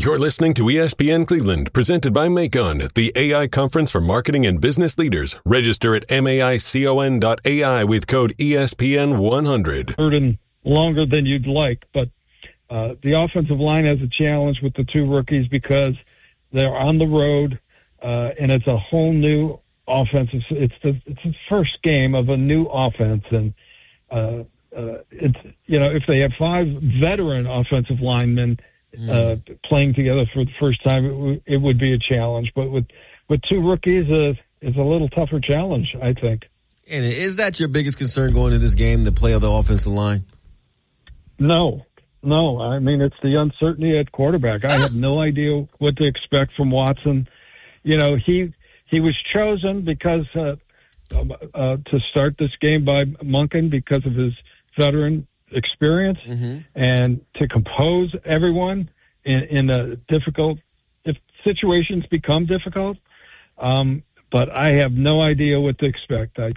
You're listening to ESPN Cleveland, presented by Macon, the AI conference for marketing and business leaders. Register at maicon.ai with code ESPN100. Burden longer than you'd like, but the offensive line has a challenge with the two rookies because they're on the road, and it's a whole new offensive. It's the first game of a new offense, and it's if they have 5 veteran offensive linemen playing together for the first time, it would be a challenge. But with 2 rookies, it's a little tougher challenge, I think. And is that your biggest concern going into this game, the play of the offensive line? No. I mean, it's the uncertainty at quarterback. I have no idea what to expect from Watson. He was chosen because to start this game by Monken because of his veteran experience and to compose everyone in a difficult, if situations become difficult. But I have no idea what to expect. I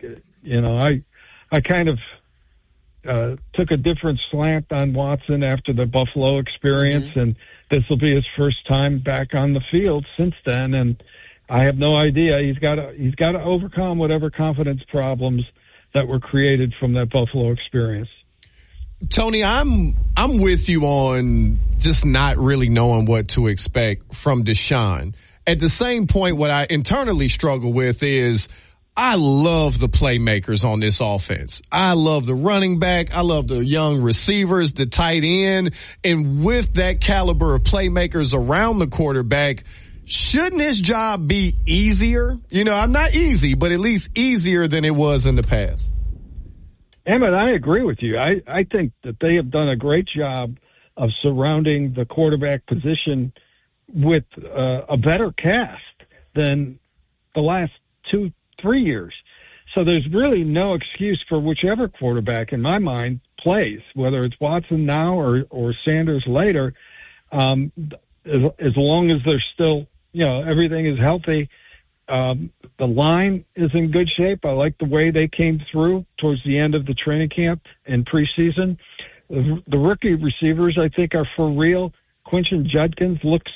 kind of took a different slant on Watson after the Buffalo experience, and this will be his first time back on the field since then. And I have no idea. He's got to overcome whatever confidence problems that were created from that Buffalo experience. Tony, I'm with you on just not really knowing what to expect from Deshaun. At the same point, what I internally struggle with is I love the playmakers on this offense. I love the running back. I love the young receivers, the tight end. And with that caliber of playmakers around the quarterback, shouldn't his job be easier? I'm not easy, but at least easier than it was in the past. Emmett, I agree with you. I think that they have done a great job of surrounding the quarterback position with a better cast than the last 2-3 years. So there's really no excuse for whichever quarterback, in my mind, plays, whether it's Watson now or Sanders later, as long as they're still, everything is healthy. The line is in good shape. I like the way they came through towards the end of the training camp and preseason. The rookie receivers, I think, are for real. Quinton Judkins looks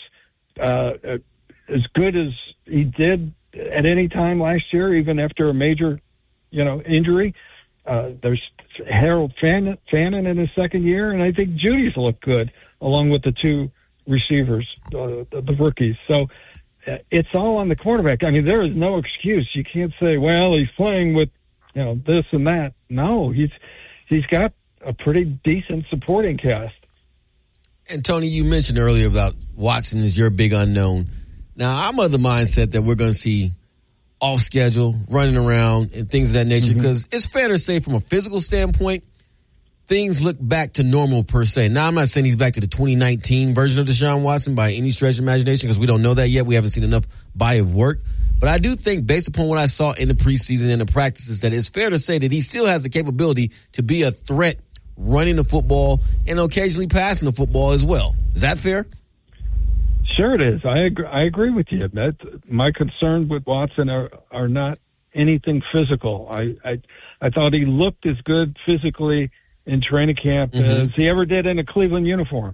as good as he did at any time last year, even after a major, injury. There's Harold Fannin in his second year, and I think Judy's looked good along with the 2 receivers, the rookies. So it's all on the quarterback. I mean, there is no excuse. You can't say, well, he's playing with, this and that. No, he's got a pretty decent supporting cast. And Tony, you mentioned earlier about Watson is your big unknown. Now, I'm of the mindset that we're going to see off schedule, running around and things of that nature, because it's fair to say from a physical standpoint, things look back to normal per se. Now, I'm not saying he's back to the 2019 version of Deshaun Watson by any stretch of imagination, because we don't know that yet. We haven't seen enough body of work. But I do think, based upon what I saw in the preseason and the practices, that it's fair to say that he still has the capability to be a threat running the football and occasionally passing the football as well. Is that fair? Sure it is. I agree with you. My concern with Watson are not anything physical. I thought he looked as good physically in training camp as he ever did in a Cleveland uniform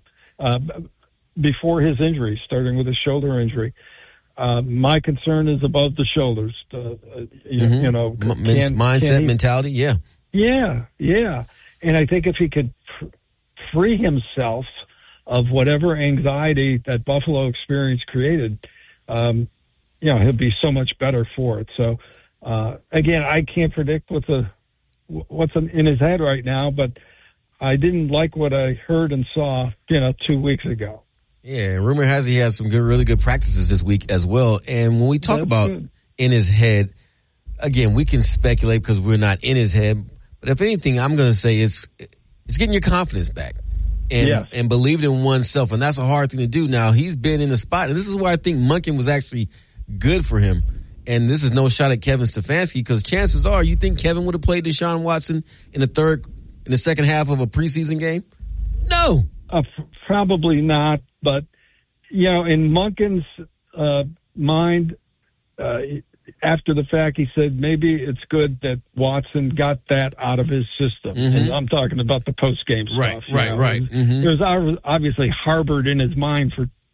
before his injury, starting with his shoulder injury. My concern is above the shoulders. Mindset, mentality, yeah. Yeah. And I think if he could free himself of whatever anxiety that Buffalo experience created, he'll be so much better for it. So, again, I can't predict what's in his head right now, but I didn't like what I heard and saw, 2 weeks ago. Yeah, rumor has he has some really good practices this week as well. And when we talk about in his head, again, we can speculate because we're not in his head. But if anything, I'm going to say it's getting your confidence back and believing in oneself. And that's a hard thing to do. Now, he's been in the spot. And this is why I think Monken was actually good for him. And this is no shot at Kevin Stefanski, because chances are you think Kevin would have played Deshaun Watson in the second half of a preseason game? No. Probably not. But, in Monken's mind, after the fact, he said maybe it's good that Watson got that out of his system. And I'm talking about the post-game stuff. Right. It was obviously harbored in his mind for